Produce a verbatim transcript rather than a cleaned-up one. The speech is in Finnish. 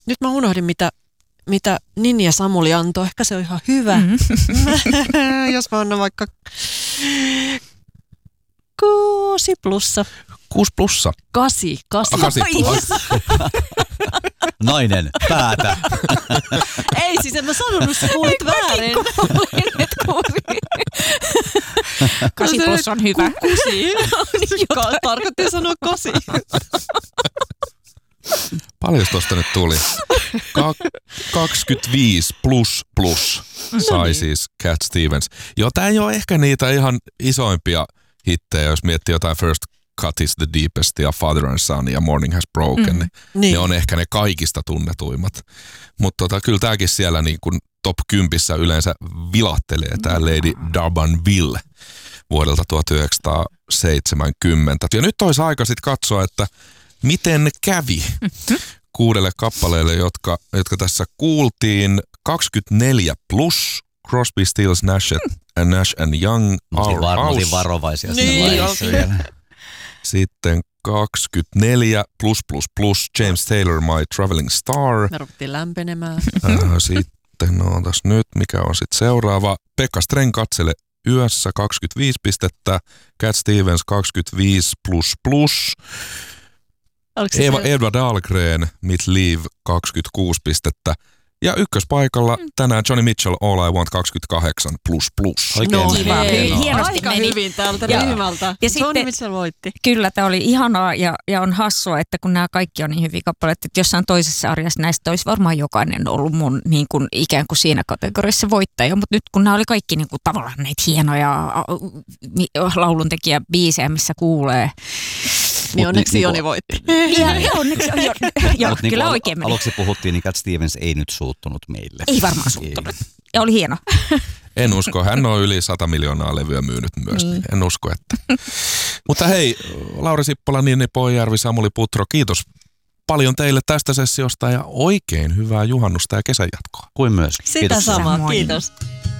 Nyt mä unohdin, mitä, mitä Ninja Samuli antoi. Ehkä se on ihan hyvä. Mm-hmm. Jos mä annan vaikka kuusi plussa. Kuusi plussa. Kasi. Kasi, kasi plussa. Nainen, päätä. Ei siis, en mä sanonut, sä kuulit väärin. Kasi plus on hyvä. Kusi. Joka tarkoitti sanoa kasi. Paljon tosta nyt tuli? Ka- kaksikymmentäviisi plus plus sai no niin. siis Cat Stevens. Joo, tää ei ole ehkä niitä ihan isoimpia hittejä, jos miettii jotain First Cut is the Deepest ja Father and Son ja Morning Has Broken. Mm. Niin. Ne on ehkä ne kaikista tunnetuimmat. Mutta tota, kyllä tääkin siellä niin kuin top kympissä yleensä vilahtelee tää Lady D'Urbanville vuodelta tuhatyhdeksänsataaseitsemänkymmentä. Ja nyt olisi aika sitten katsoa, että miten kävi kuudelle kappaleelle, jotka, jotka tässä kuultiin. kaksikymmentäneljä plus, Crosby, Stills, Nash and, Nash and Young, Our var- House. varovaisia niin, Sitten kaksikymmentäneljä plus plus plus, James Taylor, My Traveling Star. Me rupittiin lämpenemään. Äh, sitten, no tässä nyt, mikä on sitten seuraava. Pekka Streng, Katsele yössä, kaksikymmentäviisi pistettä. Cat Stevens, kaksikymmentäviisi plus plus. Eva, Edward Dahlgren, Mit Liv, kaksikymmentäkuusi pistettä. Ja ykköspaikalla tänään Johnny Mitchell, All I Want, kaksikymmentäkahdeksan plus plus. Oikein no kiva. hei, Hienosti aika meni. hyvin täältä Ja, ryhmältä. ja Johnny sitten, Mitchell voitti. Kyllä, tämä oli ihanaa ja, ja on hassua, että kun nämä kaikki on niin hyviä kappaleita, että jossain toisessa arjassa näistä olisi varmaan jokainen ollut mun niin kuin, ikään kuin siinä kategoriassa voittaja, mutta nyt kun nämä oli kaikki niin kuin, tavallaan näitä hienoja lauluntekijä biisejä, missä kuulee. Niin onneksi ni, Joni niinku, voitti. Ja, ja onneksi, jo, jo, Mut kyllä niinku oikein meni. Aluksi puhuttiin, niin Cat Stevens ei nyt suuttunut meille. Ei varmaan suuttunut. Ja oli hieno. En usko, hän on yli sata miljoonaa levyä myynyt myös, niin en usko, että. Mutta hei, Lauri Sippola, Ninni Poijärvi, Samuli Putro, kiitos paljon teille tästä sessiosta ja oikein hyvää juhannusta ja kesänjatkoa. Kuin myös. Sitä Kiitos. samaa, Samoin. kiitos.